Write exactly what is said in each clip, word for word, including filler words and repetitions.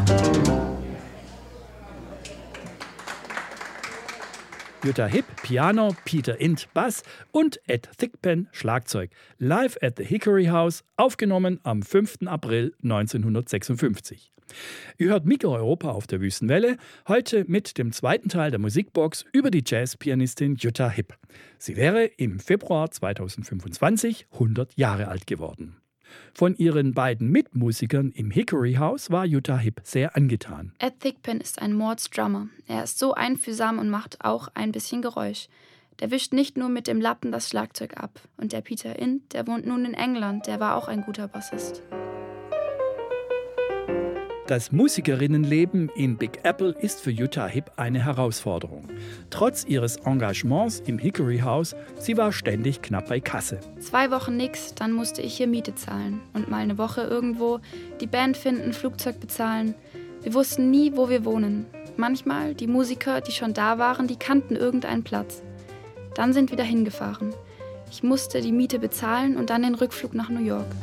Jutta Hipp, Piano, Peter Int, Bass und Ed Thigpen, Schlagzeug. Live at the Hickory House, aufgenommen am fünften April neunzehnhundertsechsundfünfzig. Ihr hört Mikro-Europa auf der Wüstenwelle, heute mit dem zweiten Teil der Musikbox über die Jazzpianistin Jutta Hipp. Sie wäre im Februar zweitausendfünfundzwanzig hundert Jahre alt geworden. Von ihren beiden Mitmusikern im Hickory House war Jutta Hipp sehr angetan. Ed Thigpen ist ein Mordsdrummer. Er ist so einfühlsam und macht auch ein bisschen Geräusch. Der wischt nicht nur mit dem Lappen das Schlagzeug ab. Und der Peter Int, der wohnt nun in England, der war auch ein guter Bassist. Das Musikerinnenleben in Big Apple ist für Jutta Hipp eine Herausforderung. Trotz ihres Engagements im Hickory House, sie war ständig knapp bei Kasse. Zwei Wochen nix, dann musste ich hier Miete zahlen. Und mal eine Woche irgendwo, die Band finden, Flugzeug bezahlen. Wir wussten nie, wo wir wohnen. Manchmal, die Musiker, die schon da waren, die kannten irgendeinen Platz. Dann sind wir dahin gefahren. Ich musste die Miete bezahlen und dann den Rückflug nach New York.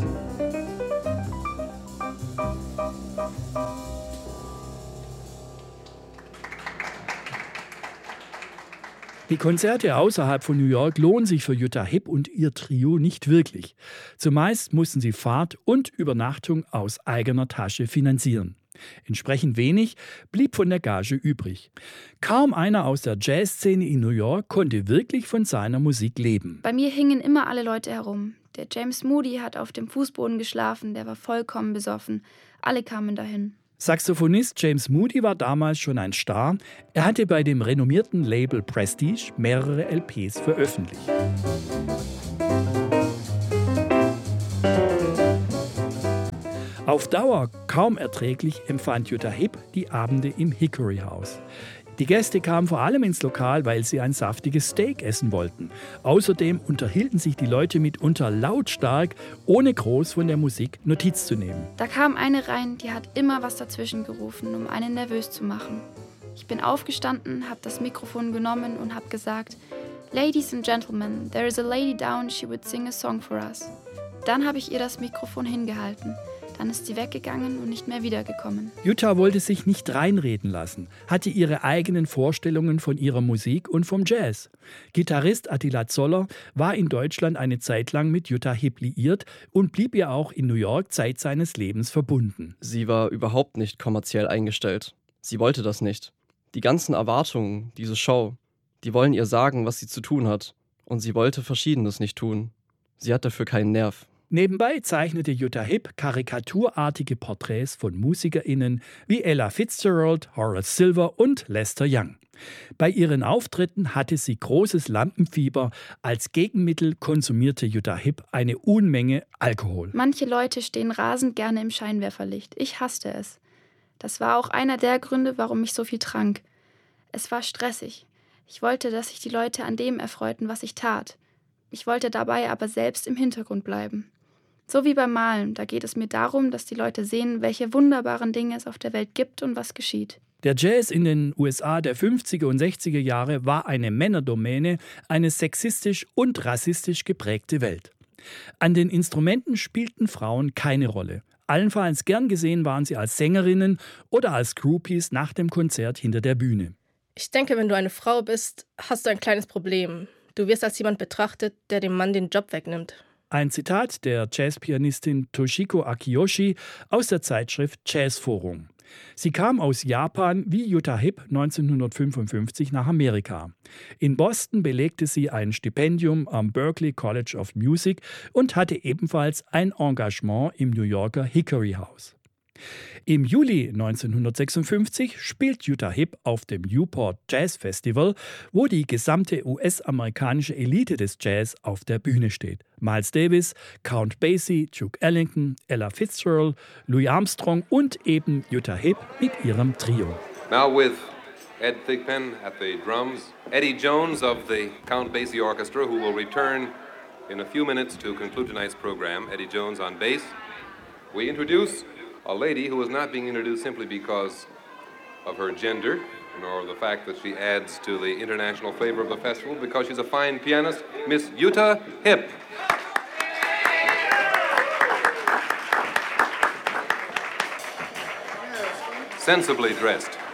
Die Konzerte außerhalb von New York lohnen sich für Jutta Hipp und ihr Trio nicht wirklich. Zumeist mussten sie Fahrt und Übernachtung aus eigener Tasche finanzieren. Entsprechend wenig blieb von der Gage übrig. Kaum einer aus der Jazzszene in New York konnte wirklich von seiner Musik leben. Bei mir hingen immer alle Leute herum. Der James Moody hat auf dem Fußboden geschlafen, der war vollkommen besoffen. Alle kamen dahin. Saxophonist James Moody war damals schon ein Star. Er hatte bei dem renommierten Label Prestige mehrere L Ps veröffentlicht. Auf Dauer kaum erträglich empfand Jutta Hipp die Abende im Hickory House. Die Gäste kamen vor allem ins Lokal, weil sie ein saftiges Steak essen wollten. Außerdem unterhielten sich die Leute mitunter lautstark, ohne groß von der Musik Notiz zu nehmen. Da kam eine rein, die hat immer was dazwischen gerufen, um einen nervös zu machen. Ich bin aufgestanden, habe das Mikrofon genommen und habe gesagt: Ladies and Gentlemen, there is a lady down, she would sing a song for us. Dann habe ich ihr das Mikrofon hingehalten. Dann ist sie weggegangen und nicht mehr wiedergekommen. Jutta wollte sich nicht reinreden lassen, hatte ihre eigenen Vorstellungen von ihrer Musik und vom Jazz. Gitarrist Attila Zoller war in Deutschland eine Zeit lang mit Jutta Hipp liiert und blieb ihr auch in New York Zeit seines Lebens verbunden. Sie war überhaupt nicht kommerziell eingestellt. Sie wollte das nicht. Die ganzen Erwartungen, diese Show, die wollen ihr sagen, was sie zu tun hat. Und sie wollte Verschiedenes nicht tun. Sie hat dafür keinen Nerv. Nebenbei zeichnete Jutta Hipp karikaturartige Porträts von MusikerInnen wie Ella Fitzgerald, Horace Silver und Lester Young. Bei ihren Auftritten hatte sie großes Lampenfieber. Als Gegenmittel konsumierte Jutta Hipp eine Unmenge Alkohol. Manche Leute stehen rasend gerne im Scheinwerferlicht. Ich hasste es. Das war auch einer der Gründe, warum ich so viel trank. Es war stressig. Ich wollte, dass sich die Leute an dem erfreuten, was ich tat. Ich wollte dabei aber selbst im Hintergrund bleiben. So wie beim Malen, da geht es mir darum, dass die Leute sehen, welche wunderbaren Dinge es auf der Welt gibt und was geschieht. Der Jazz in den U S A der fünfziger und sechziger Jahre war eine Männerdomäne, eine sexistisch und rassistisch geprägte Welt. An den Instrumenten spielten Frauen keine Rolle. Allenfalls gern gesehen waren sie als Sängerinnen oder als Groupies nach dem Konzert hinter der Bühne. Ich denke, wenn du eine Frau bist, hast du ein kleines Problem. Du wirst als jemand betrachtet, der dem Mann den Job wegnimmt. Ein Zitat der Jazzpianistin Toshiko Akiyoshi aus der Zeitschrift Jazzforum. Sie kam aus Japan wie Jutta Hipp neunzehnhundertfünfundfünfzig nach Amerika. In Boston belegte sie ein Stipendium am Berklee College of Music und hatte ebenfalls ein Engagement im New Yorker Hickory House. Im Juli neunzehnhundertsechsundfünfzig spielt Jutta Hipp auf dem Newport Jazz Festival, wo die gesamte U S-amerikanische Elite des Jazz auf der Bühne steht. Miles Davis, Count Basie, Duke Ellington, Ella Fitzgerald, Louis Armstrong und eben Jutta Hipp mit ihrem Trio. Now with Ed Thigpen at the drums, Eddie Jones of the Count Basie Orchestra, who will return in a few minutes to conclude tonight's program. Eddie Jones on bass. We introduce a lady who is not being introduced simply because of her gender, nor the fact that she adds to the international flavor of the festival, because she's a fine pianist, Miss Jutta Hipp. Yes. sensibly dressed.